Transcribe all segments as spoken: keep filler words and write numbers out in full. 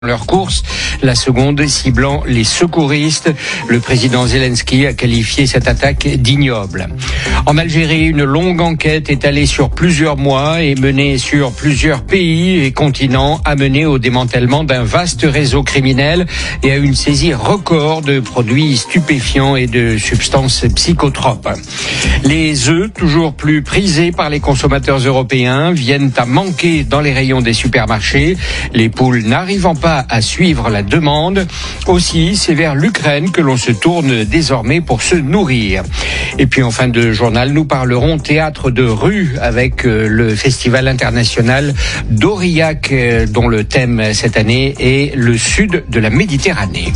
leur course, la seconde ciblant les secouristes. Le président Zelensky a qualifié cette attaque d'ignoble. En Algérie, une longue enquête étalée sur plusieurs mois et menée sur plusieurs pays et continents a mené au démantèlement d'un vaste réseau criminel et à une saisie record de produits stupéfiants et de substances psychotropes. Les œufs, toujours plus prisés par les consommateurs européens, viennent à manquer dans les rayons des supermarchés. Les poules n'arrivant pas à suivre la demande. Aussi, c'est vers l'Ukraine que l'on se tourne désormais pour se nourrir. Et puis en fin de journal, nous parlerons théâtre de rue avec le festival international d'Aurillac, dont le thème cette année est le sud de la Méditerranée.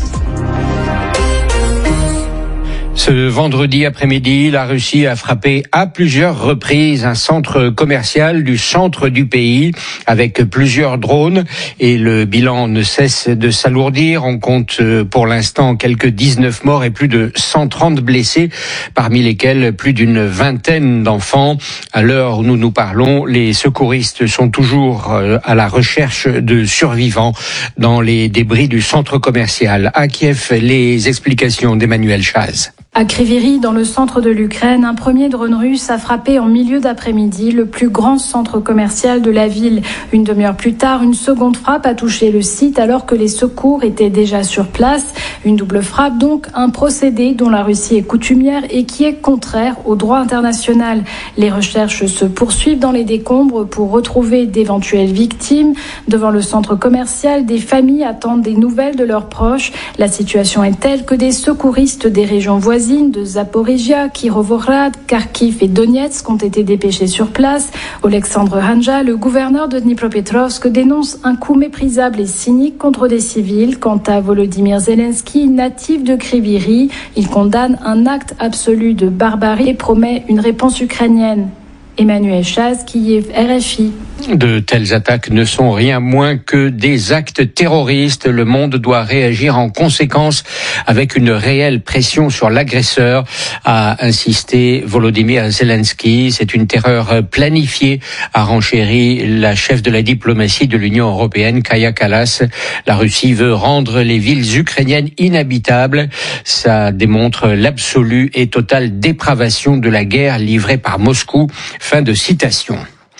Ce vendredi après-midi, la Russie a frappé à plusieurs reprises un centre commercial du centre du pays avec plusieurs drones et le bilan ne cesse de s'alourdir. On compte pour l'instant quelques dix-neuf morts et plus de cent trente blessés, parmi lesquels plus d'une vingtaine d'enfants. À l'heure où nous nous parlons, les secouristes sont toujours à la recherche de survivants dans les débris du centre commercial. À Kiev, les explications d'Emmanuel Chaz. À Kryvyi, dans le centre de l'Ukraine, un premier drone russe a frappé en milieu d'après-midi le plus grand centre commercial de la ville. Une demi-heure plus tard, une seconde frappe a touché le site alors que les secours étaient déjà sur place. Une double frappe, donc un procédé dont la Russie est coutumière et qui est contraire au droit international. Les recherches se poursuivent dans les décombres pour retrouver d'éventuelles victimes. Devant le centre commercial, des familles attendent des nouvelles de leurs proches. La situation est telle que des secouristes des régions voisines de Zaporizhia, Kirovohrad, Kharkiv et Donetsk ont été dépêchés sur place. Oleksandr Hanja, le gouverneur de Dnipropetrovsk, dénonce un coup méprisable et cynique contre des civils. Quant à Volodymyr Zelensky, natif de Kryvyi, il condamne un acte absolu de barbarie et promet une réponse ukrainienne. Emmanuel Chaz, Kiev, R F I. De telles attaques ne sont rien moins que des actes terroristes. Le monde doit réagir en conséquence avec une réelle pression sur l'agresseur, a insisté Volodymyr Zelensky. C'est une terreur planifiée, a renchéri la chef de la diplomatie de l'Union européenne, Kaja Kallas. La Russie veut rendre les villes ukrainiennes inhabitables. Ça démontre l'absolue et totale dépravation de la guerre livrée par Moscou. Fin de citation.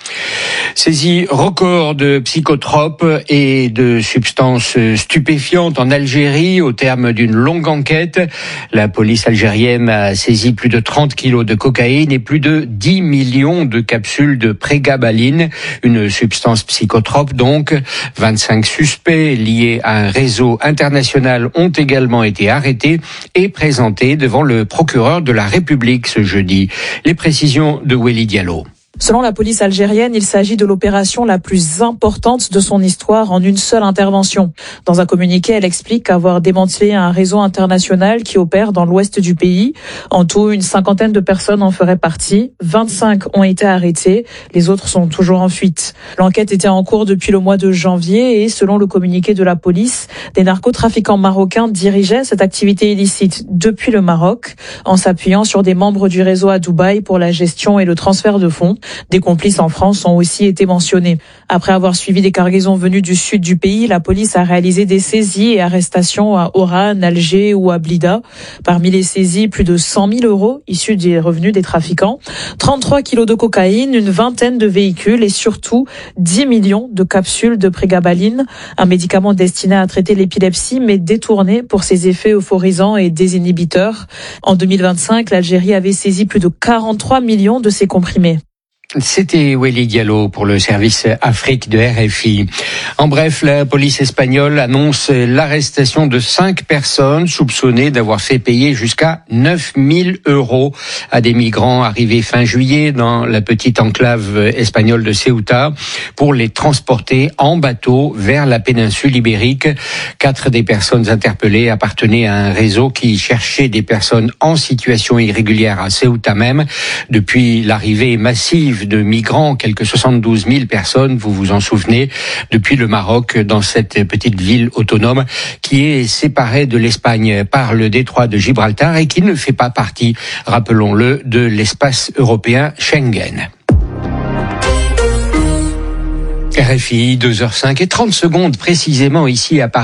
Saisie record de psychotropes et de substances stupéfiantes en Algérie au terme d'une longue enquête. La police algérienne a saisi plus de trente kilos de cocaïne et plus de dix millions de capsules de prégabaline, une substance psychotrope donc. vingt-cinq suspects liés à un réseau international ont également été arrêtés et présentés devant le procureur de la République ce jeudi. Les précisions de Welly Diallo. Selon la police algérienne, il s'agit de l'opération la plus importante de son histoire en une seule intervention. Dans un communiqué, elle explique avoir démantelé un réseau international qui opère dans l'ouest du pays. En tout, une cinquantaine de personnes en feraient partie. vingt-cinq ont été arrêtés. Les autres sont toujours en fuite. L'enquête était en cours depuis le mois de janvier et selon le communiqué de la police, des narcotrafiquants marocains dirigeaient cette activité illicite depuis le Maroc en s'appuyant sur des membres du réseau à Dubaï pour la gestion et le transfert de fonds. Des complices en France ont aussi été mentionnés. Après avoir suivi des cargaisons venues du sud du pays, la police a réalisé des saisies et arrestations à Oran, Alger ou à Blida. Parmi les saisies, plus de cent mille euros issus des revenus des trafiquants, trente-trois kilos de cocaïne, une vingtaine de véhicules et surtout dix millions de capsules de prégabaline, un médicament destiné à traiter l'épilepsie mais détourné pour ses effets euphorisants et désinhibiteurs. En deux mille vingt-cinq, l'Algérie avait saisi plus de quarante-trois millions de ces comprimés. C'était Welly Diallo pour le service Afrique de R F I. En bref, la police espagnole annonce l'arrestation de cinq personnes soupçonnées d'avoir fait payer jusqu'à neuf mille euros à des migrants arrivés fin juillet dans la petite enclave espagnole de Ceuta pour les transporter en bateau vers la péninsule ibérique. Quatre des personnes interpellées appartenaient à un réseau qui cherchait des personnes en situation irrégulière à Ceuta même. Depuis l'arrivée massive de migrants, quelques soixante-douze mille personnes, vous vous en souvenez, depuis le Maroc, dans cette petite ville autonome qui est séparée de l'Espagne par le détroit de Gibraltar et qui ne fait pas partie, rappelons-le, de l'espace européen Schengen. R F I, deux heures cinq et trente secondes précisément ici à Paris.